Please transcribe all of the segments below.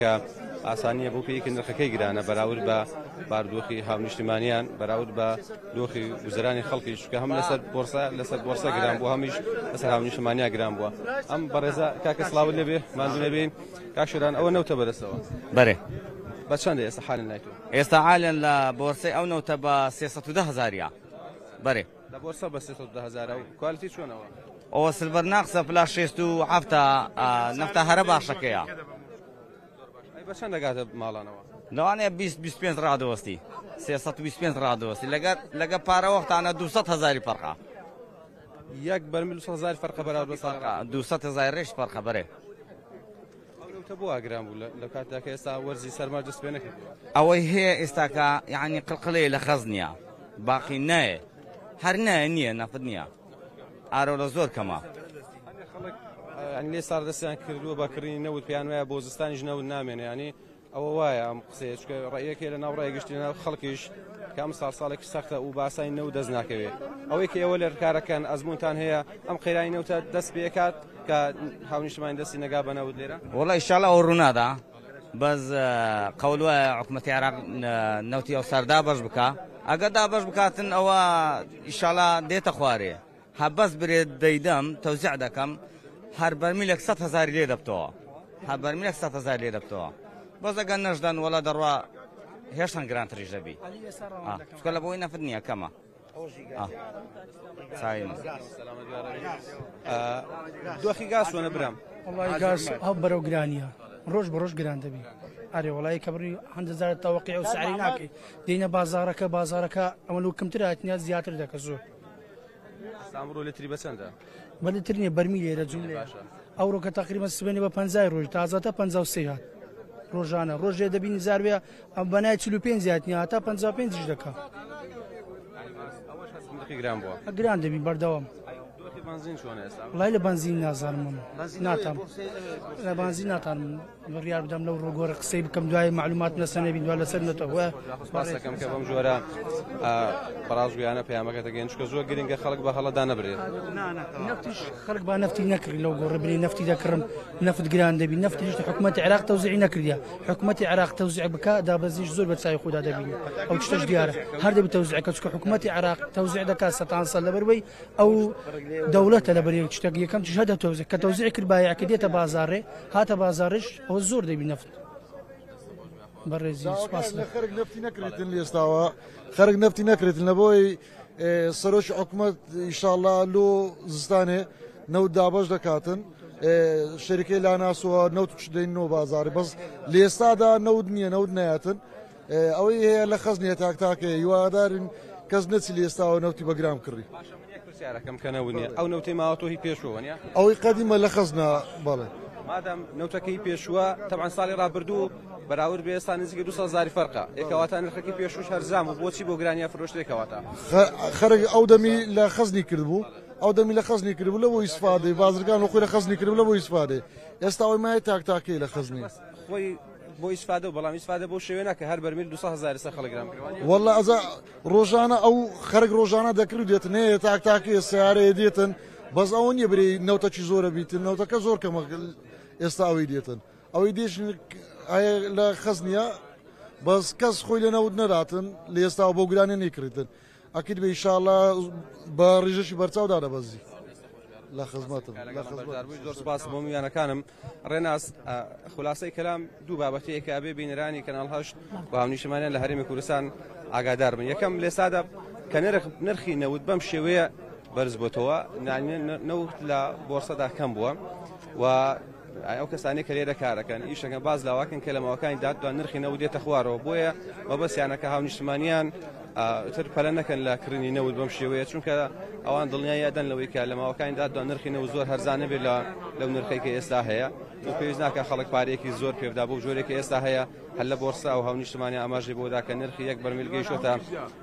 ئاسانیە بۆ پێیکە نرخەکەی گرانە بەراورد بە باردۆخی هاونیشتمانیان بەراورد بە دۆخی گوزەرانی خەڵکیش کە هەم لەسەر بۆرسە گران بووە هەمیش لەسەر هاونیشتمانیا گران بووە. ئەم بەڕێزە کاکە سڵاوت لێبێ ماندوو نەبێ کاکشێران ئەوە نەوتە بەدەستەوە بەرێ بە چەندە ئێستا حالن لایتۆ؟ ئێستا حالن لە بۆرسەی ئەو نەوتە بە 310,000 بەرێ لە بۆرسە بە 310,000 و کوالیتی چۆنەوە؟ ئەوە سلڤەر ناقسە پلاس 67 نەفتە هەرە باشەکەیە. بە چەند دەگاتە ماڵانەوە؟ لەوانەیە 20-25 ڕادەوەستی 325 ڕادەوەستی لەگە پارەوەختانە 200,000 فەرقە. یەک بەرمیل 200,000 فەرقە بەراورد بە 200,000 ڕێژ فەرقە بەرێ. بۆ ئاگران بوو لە کاتێک ئێستا وەرزی سەرماج دەست پێ نەکرد. ئەوەی هەیە ئێستاکە یعنی قڵقڵەیە لە خەز نییە باقی نایە هەر نایە نییە نەفت نییە ئارۆ لە زۆر کەمە. لێ ساڵ دەستیان کردووە باکردنی نەوت پێیان وایە بۆ زستانیش نەوت نامێنێ ینی ئەوە وایە ئەم قسەیە چکە ڕێیەکێ لە ناو ڕێگەشتی خەڵکیش کام ساڵێکی سەختە و باسانی نەوت دەست ناکەوێت. ئەوەی کە ئێوە لە کارەکەن ئەزمونتان هەیە ئەم قەیرانی نەوتە دەست پێکات کە هاونیشتمانی دەستی نەگا بە نەوت لێرە؟ وەڵی ئینشاڵڵا ئەوە ڕوونادا بەس قەول وایە حکوومەتی عێراق نەوتی ئەو سەردا بەش بکە ئەگەردا بەش بکاتن ئەوە ئینشاڵڵا دێتە خوارێ هەبەس برێت دەیدەم تەوزیع دەکەم هەر بەرمیلێک 100,000 لێ دەبتەوە هەر بەرمیلێک 100,000 لێ دەبتەوە بەس ئەگەر نەشدان وەڵا دەڕوا هێشتان گرانتریش دەبی چکە لە بۆی نەفت نییە کەمە. دۆخی گاز وەنە برام وڵی گاز ئەو بەرەو گرانیە ڕۆژ بە ڕۆژ گران دەبی ئەرێ وڵی کەبری 100,000 تەوەقیع و سعری ناکەی دێنە بازارەکە ئەمە و کەمتر هاتنیا زیاتر دەکە زۆر. ئەمڕۆ لتری بە چەندە؟ بە لتر نییە بەرمی لێرە جوولێ ئەوڕۆکە تقریبا سبێنێ بە 50 ڕۆژ تازەتە 53 هات ڕۆژانە ڕۆژێ دەبینی زاروێ ئەم بەنای 45 زیاتنی هاتا 55 دەکە گران دەبی بەردەوام. وڵای لە بنزین نازانم ناتام لە بنزین ناتانم بڕیار بدەم لەو ڕۆگۆرە قسەی بکەم دوای معلومات لەسەر نەبین دوای لەسەر نەتەوە باسەکەم کە بەم جۆرە بەڕازگویانە پەیامەکە دەگەین چکە زۆر گرنگە خەڵک بە هەڵەدا نەبرێت. نەفتیش خەڵک با نەفتی نەکردی لەو گۆڕە بنی نەفتی دەکڕم نەفت گران دەبی نەفتیش حکوومەتی عێراق تەوزیعی نەکردیە حکوومەتی عێراق تەوزیع بکە دابەزیش زۆر بە چای خۆدا دەبینی ئەو تشتش دیارە هەر دەبی تەوزیعەکە چکە حکوومەتی عێراق تەوزیع دەکات سەتان سەد لەبەرەوەی ئەو دەوڵەتە لەبەر شتێک یەکەم تش هەدە تەوزیع کە تەوزیع کرد بایەکە دێتە بازاڕێ هاتە بازاڕش ئەوە زۆر دەبی نەفت بەڕێزی سوپاس خەرک نەفتی نەکرێتن لێستاوە خەرک نەفتی نەکرێتن لەبۆی سەرۆکی حکوومەت ئینشاڵڵا لۆ زستانێ نەوت دابەش دەکاتن شەریکەی لاناسووە نەوت دەینەوە بازارێ بەس لێستادا نەوت نییە نەوت نایەتن ئەوەی هەیە لە خەزنیە تاکتاکە هیوادارین کەس نەچی لێستاوە نەوتی بەگرام کڕی پرسیارەکەم کە نەونیە ئەو نەوتەی ماوەتۆ هی پێشوە نیە ئەوەی قەدیمە لە خەزنا بەڵێ مادام نەوتەکەی پێشووە تەبعاً ساڵی ڕابردوو بەراورد بە ئێستا نزیکە 200,000 فەرقە ئێکەواتە نرخەکەی پێشووش هەرزام و بۆچی بۆ گرانیا فرۆشتێکەواتە خەرک ئەو دەمی لە خەزنی کردبوو ئەو دەمی لە خەزنی کردبوو لە بۆ ئیسفادەی بازرگان و خۆی لە خەزنی کردبوو لە بۆ ئیسفادەی ئێستا ئەوی مای تاکتاکەی لە خەزنی خۆی بۆ ئیسفادە و بەڵام ئیسفادە بۆ شێوێنە کە هەر بەرمیل 200,000 سە خەڵکرام کردوانی وەڵا ئەزا ڕۆژانە ئەو خەرک ڕۆژانە دەکرد دێتن هەیە تاکتاکەی سیارەیە دێتن بەس ئەوە نییە برێ نەوتەکی زۆرە بیتن نەوتەکە زۆر کەمە ئێستا ئەوەی دێتن ئەوەی دێش لە خەزنیە بەس کەس خۆی لە نەوت نەداتن لە ئێستا بۆ گرانێ نەیکردن ئەکرد بە ئینشاڵڵا بە ڕێژەشی بەرچاودا دەبەزی لە خزمەتم زۆر سپاس بۆ میوانەکانم ڕێناس خولاسەی کەلام دوو بابەتەیە کە ئەبێ بینەرانی کەناڵ هەشت بە هاونیشتمانیان لە هەرێمی کوردستان ئاگادار بن. یەکەم لێسادا کە نرخی نەوت بەم شێوەیە بەرز بۆتەوە نەوت لە بۆرسەدا کەم بووە و ئەو کەسانی کە لێرە کارەکەن ئیشەکە باز لاواکەن کە لە ماوەکانی دادوان نرخی نەوت دێتە خوارەوە بۆیە مەبەستیانەکە هاونیشتمانیان تر پەلە نەکەن لە کڕینی نەوت بەم شێوەیە چونکە ئەوان دڵنیایەدەن لەوەی کە لە ماوەکانی دادوان نرخی نەوت زۆر هەرزانە بێت لەو نرخێکە ئێستا هەیە و پێویست ناکە خەڵک پارەیەکی زۆر پێبدا بۆ جۆرێکی ئێستا هەیە هەر لە بۆرسا و هاونیشتمانی ئاماژەی بۆدا کە نرخی یەک بەرمیل گەیشتۆتە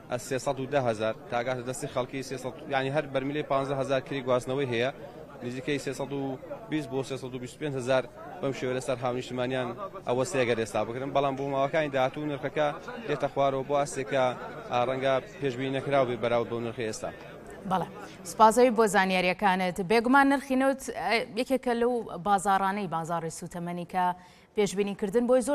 310,000 تاگاتە دەستی خەڵکی 300 ینی هەر بەرمیلەی 15,000 کلی گواستنەوەی هەیە نزیکەی 320 بۆ 325,000 بەم شێوە لەسەر هاونیشتمانیان ئەوە سێگەر ئێستا بکردن بەڵام بۆ ماوەکانی داهاتوو نرخەکە دێتە خوارەوە بۆ ئاستێکە ڕەنگە پێشبینی نەکراو بێ بەراورد بۆ نرخی ئێستا. بەڵێ سپاسەوی بۆ زانیاریەکانت بێگومان نرخی نەوت یەکێکە لەو بازاڕانەی بازاڕی سوتەمەنی کە پێشبینیکردن بۆی زۆر